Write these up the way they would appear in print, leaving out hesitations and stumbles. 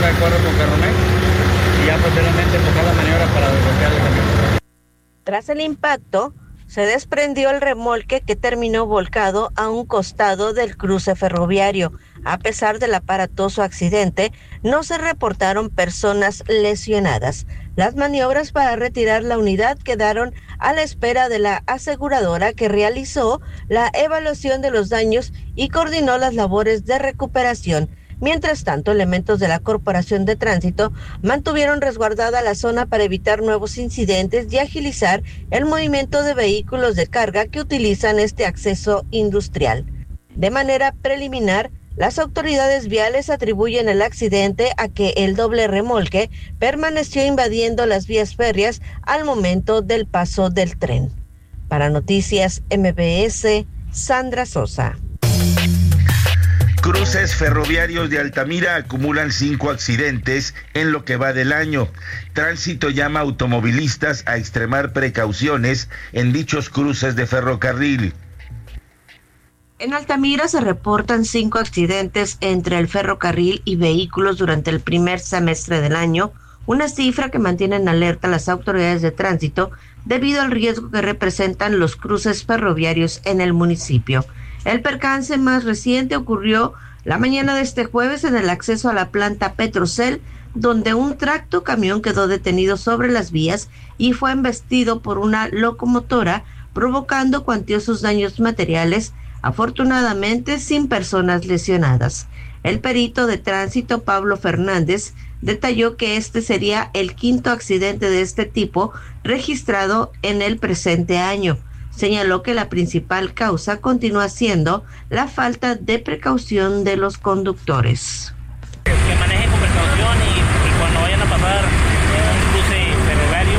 de acuerdo con Ferromex y ya posteriormente enfocar la maniobra para desbloquear el camión. Tras el impacto, se desprendió el remolque que terminó volcado a un costado del cruce ferroviario. A pesar del aparatoso accidente, no se reportaron personas lesionadas. Las maniobras para retirar la unidad quedaron a la espera de la aseguradora, que realizó la evaluación de los daños y coordinó las labores de recuperación. Mientras tanto, elementos de la Corporación de Tránsito mantuvieron resguardada la zona para evitar nuevos incidentes y agilizar el movimiento de vehículos de carga que utilizan este acceso industrial. De manera preliminar, las autoridades viales atribuyen el accidente a que el doble remolque permaneció invadiendo las vías férreas al momento del paso del tren. Para Noticias MBS, Sandra Sosa. Cruces ferroviarios de Altamira acumulan 5 accidentes en lo que va del año. Tránsito llama a automovilistas a extremar precauciones en dichos cruces de ferrocarril. En Altamira se reportan 5 accidentes entre el ferrocarril y vehículos durante el primer semestre del año, una cifra que mantiene en alerta a las autoridades de tránsito debido al riesgo que representan los cruces ferroviarios en el municipio. El percance más reciente ocurrió la mañana de este jueves en el acceso a la planta Petrocel, donde un tractocamión quedó detenido sobre las vías y fue embestido por una locomotora, provocando cuantiosos daños materiales, afortunadamente sin personas lesionadas. El perito de tránsito Pablo Fernández detalló que este sería el 5º accidente de este tipo registrado en el presente año. Señaló que la principal causa continúa siendo la falta de precaución de los conductores. Que manejen con precaución y cuando vayan a pasar un cruce ferroviario,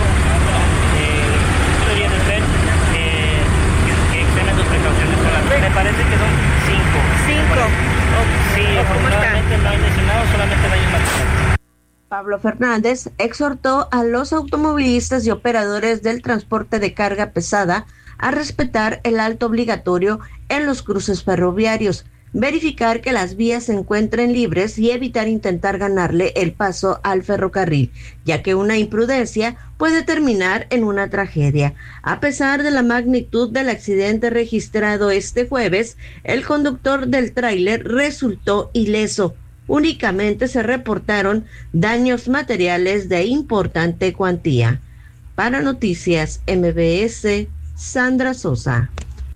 bien de tren, que extremen sus precauciones. Me parece que son 5. Sí, afortunadamente no hay lesionados, solamente daños materiales. Pablo Fernández exhortó a los automovilistas y operadores del transporte de carga pesada a respetar el alto obligatorio en los cruces ferroviarios, verificar que las vías se encuentren libres y evitar intentar ganarle el paso al ferrocarril, ya que una imprudencia puede terminar en una tragedia. A pesar de la magnitud del accidente registrado este jueves, el conductor del tráiler resultó ileso. Únicamente se reportaron daños materiales de importante cuantía. Para Noticias MBS, Sandra Sosa.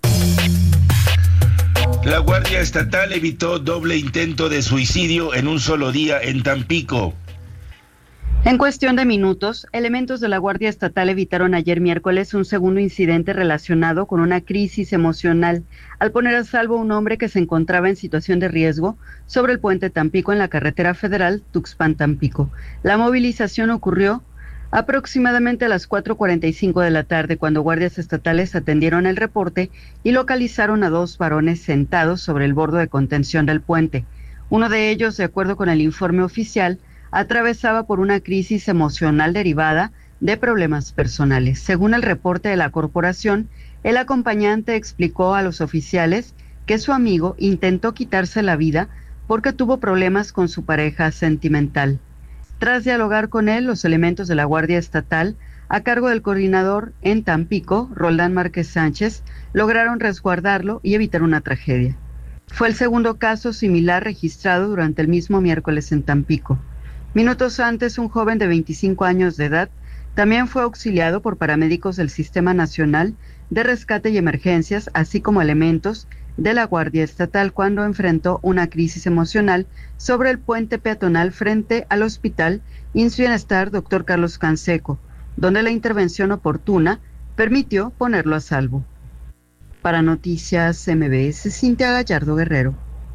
La Guardia Estatal evitó doble intento de suicidio en un solo día en Tampico. En cuestión de minutos, elementos de la Guardia Estatal evitaron ayer miércoles un segundo incidente relacionado con una crisis emocional al poner a salvo a un hombre que se encontraba en situación de riesgo sobre el puente Tampico en la carretera federal Tuxpan-Tampico. La movilización ocurrió aproximadamente a las 4:45 de la tarde, cuando guardias estatales atendieron el reporte y localizaron a 2 varones sentados sobre el borde de contención del puente. Uno de ellos, de acuerdo con el informe oficial, atravesaba por una crisis emocional derivada de problemas personales. Según el reporte de la corporación, el acompañante explicó a los oficiales que su amigo intentó quitarse la vida porque tuvo problemas con su pareja sentimental. Tras dialogar con él, los elementos de la Guardia Estatal, a cargo del coordinador en Tampico, Roldán Márquez Sánchez, lograron resguardarlo y evitar una tragedia. Fue el segundo caso similar registrado durante el mismo miércoles en Tampico. Minutos antes, un joven de 25 años de edad también fue auxiliado por paramédicos del Sistema Nacional de Rescate y Emergencias, así como elementos de la Guardia Estatal, cuando enfrentó una crisis emocional sobre el puente peatonal frente al Hospital IMSS Bienestar Dr. Carlos Canseco, donde la intervención oportuna permitió ponerlo a salvo. Para Noticias MBS, Cintia Gallardo Guerrero.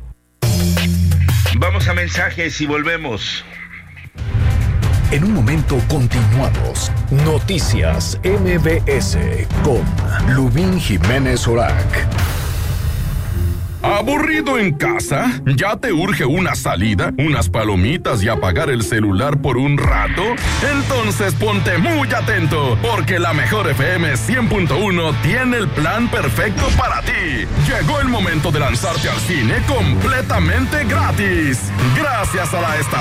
Vamos a mensajes y volvemos. En un momento continuamos. Noticias MBS con Lubín Jiménez Orac. ¿Aburrido en casa? ¿Ya te urge una salida, unas palomitas y apagar el celular por un rato? Entonces ponte muy atento, porque la Mejor FM 100.1 tiene el plan perfecto para ti. Llegó el momento de lanzarte al cine completamente gratis. Gracias a la estación